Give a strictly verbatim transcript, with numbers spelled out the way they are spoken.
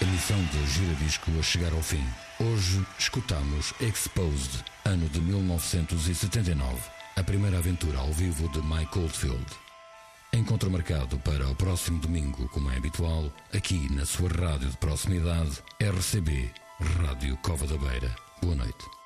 A missão de Giradisco a chegar ao fim. Hoje escutamos Exposed, ano de mil novecentos e setenta e nove, a primeira aventura ao vivo de Mike Oldfield. Encontro marcado para o próximo domingo, como é habitual, aqui na sua rádio de proximidade, R C B, Rádio Cova da Beira. Boa noite.